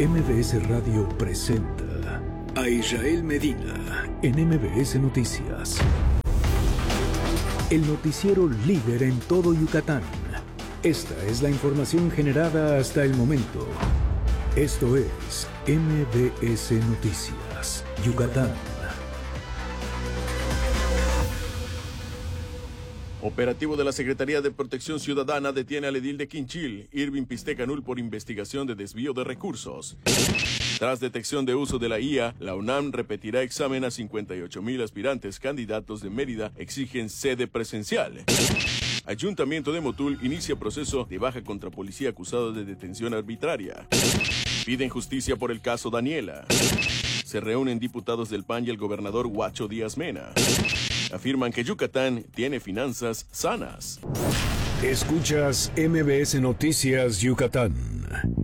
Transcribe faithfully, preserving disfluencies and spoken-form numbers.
M B S Radio presenta a Israel Medina en M B S Noticias. El noticiero líder en todo Yucatán. Esta es la información generada hasta el momento. Esto es M B S Noticias, Yucatán. Operativo de la Secretaría de Protección Ciudadana detiene al edil de Quinchil, Irving Pistecanul, por investigación de desvío de recursos. Tras detección de uso de la I A, la UNAM repetirá examen a cincuenta y ocho mil aspirantes candidatos de Mérida exigen sede presencial. Ayuntamiento de Motul inicia proceso de baja contra policía acusado de detención arbitraria. Piden justicia por el caso Daniela. Se reúnen diputados del P A N y el gobernador Huacho Díaz Mena. Afirman que Yucatán tiene finanzas sanas. Escuchas M B S Noticias Yucatán.